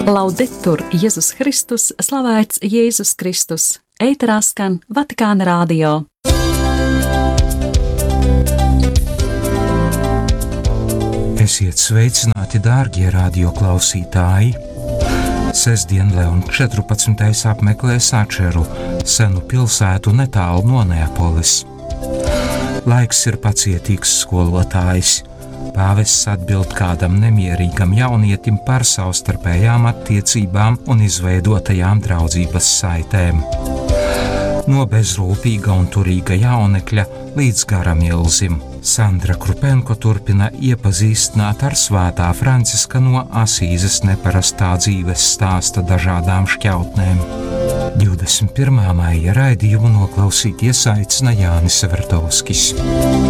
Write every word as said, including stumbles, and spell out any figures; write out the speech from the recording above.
Laudetur Jēzus Kristus, slavēts Jēzus Kristus. Ēterā skan Vatikāna radio. Esiet sveicināti, dārgie radio klausītāji! Sestdien Leona četrpadsmitais apmeklē Sačeru, senu pilsētu netālu no Neapoles. Laiks ir pacietīgs skolotājs. Pāvests atbild kādam nemierīgam jaunietim par savstarpējām attiecībām un izveidotajām draudzības saitēm. No bezrūpīga un turīga jaunekļa līdz garamilzim. Sandra Krupenko turpina iepazīstināt ar svētā Franciska no Asīzes neparastā dzīves stāsta dažādām šķautnēm. divdesmit pirmā maija raidījumu noklausīties aicina Jānis Vertovskis.